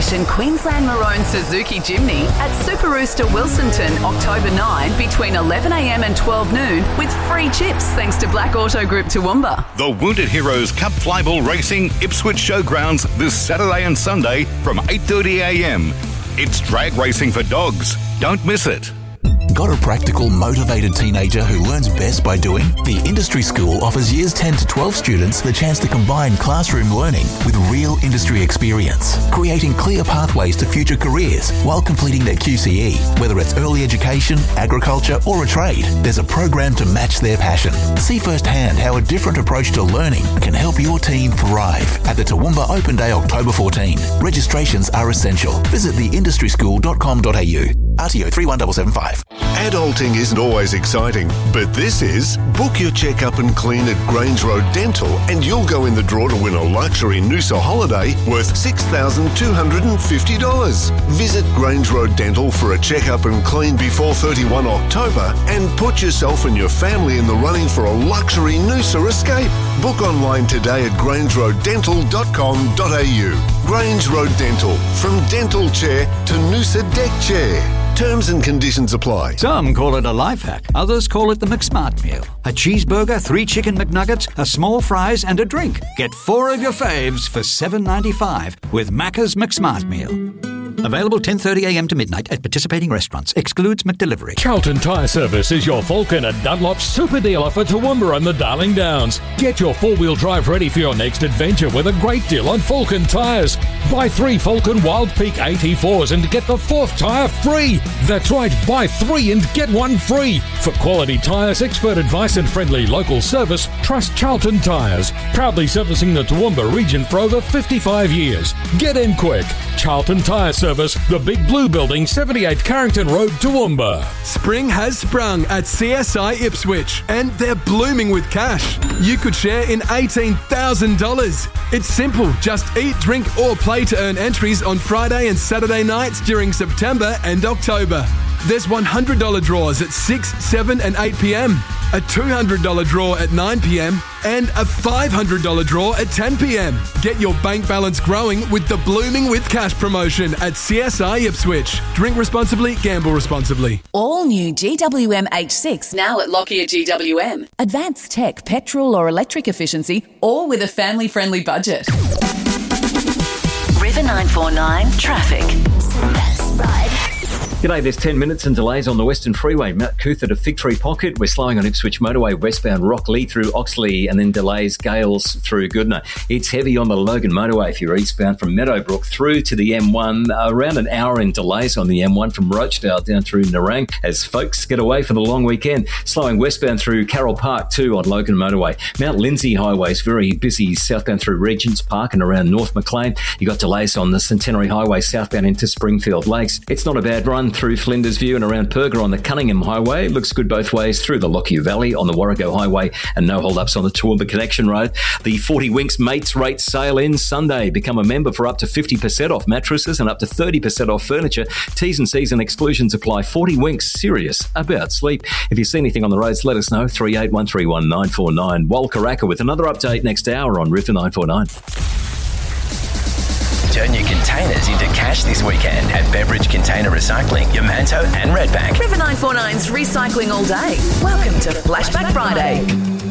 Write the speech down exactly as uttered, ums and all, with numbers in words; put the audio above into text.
edition Queensland Maroon Suzuki Jimny at Super Rooster Wilsonton, October ninth, between eleven a m and twelve noon, with free chips thanks to Black Auto Group Toowoomba. The Wounded Heroes Cup Flyball Racing Ipswich Showgrounds this Saturday and Sunday from eight thirty a m. It's drag racing for dogs. Don't miss it. Got a practical, motivated teenager who learns best by doing? The Industry School offers years ten to twelve students the chance to combine classroom learning with real industry experience, creating clear pathways to future careers while completing their Q C E. Whether it's early education, agriculture or a trade, there's a program to match their passion. See firsthand how a different approach to learning can help your team thrive at the Toowoomba Open Day October fourteenth. Registrations are essential. Visit the industry school dot com dot a u. R T O three one seven seven five. Adulting isn't always exciting, but this is. Book your check-up and clean at Grange Road Dental and you'll go in the draw to win a luxury Noosa holiday worth six thousand two hundred fifty dollars. Visit Grange Road Dental for a check-up and clean before thirty-first October and put yourself and your family in the running for a luxury Noosa escape. Book online today at grange road dental dot com dot a u. Grange Road Dental, from dental chair to Noosa deck chair. Terms and conditions apply. Some call it a life hack. Others call it the McSmart meal. A cheeseburger, three chicken McNuggets, a small fries and a drink. Get four of your faves for seven dollars ninety-five with Macca's McSmart meal. Available ten thirty a m to midnight at participating restaurants. Excludes McDelivery. Charlton Tyre Service is your Falcon and Dunlop super dealer for Toowoomba and the Darling Downs. Get your four-wheel drive ready for your next adventure with a great deal on Falcon tyres. Buy three Falcon Wild Peak A T fours and get the fourth tyre free. That's right, buy three and get one free. For quality tyres, expert advice and friendly local service, trust Charlton Tyres. Proudly servicing the Toowoomba region for over fifty-five years. Get in quick. Charlton Tyre Service, the Big Blue Building, seventy-eight Carrington Road, Toowoomba. Spring has sprung at C S I Ipswich and they're blooming with cash. You could share in eighteen thousand dollars. It's simple. Just eat, drink or play to earn entries on Friday and Saturday nights during September and October. There's one hundred dollars draws at six, seven and eight p m, a two hundred dollars draw at nine p m and a five hundred dollars draw at ten p m. Get your bank balance growing with the Blooming with Cash promotion at C S I Ipswich. Drink responsibly, gamble responsibly. All new G W M H six now at Lockyer G W M. Advanced tech, petrol or electric efficiency, all with a family-friendly budget. River nine four nine traffic. G'day, there's ten minutes and delays on the Western Freeway. Mount Cootha to Fig Tree Pocket. We're slowing on Ipswich Motorway westbound Rockley through Oxley and then delays Gales through Goodna. It's heavy on the Logan Motorway if you're eastbound from Meadowbrook through to the M one. Around an hour in delays on the M one from Rochdale down through Nerang as folks get away for the long weekend. Slowing westbound through Carroll Park too on Logan Motorway. Mount Lindsay Highway is very busy southbound through Regents Park and around North Maclean. You got delays on the Centenary Highway southbound into Springfield Lakes. It's not a bad run through Flinders View and around Perga on the Cunningham Highway. Looks good both ways through the Lockyer Valley on the Warrego Highway and no hold-ups on the Toowoomba Connection Road. The forty Winks Mates Rate sale ends Sunday. Become a member for up to fifty percent off mattresses and up to thirty percent off furniture. T's and C's and exclusions apply. forty Winks, serious about sleep. If you see anything on the roads, let us know. three eight one three one nine four nine. Walkaraka with another update next hour on River nine four nine. Turn your containers into cash this weekend at Beveridge Container Recycling, Yamanto and Redbank. River nine four nine's recycling all day. Welcome to Flashback Friday.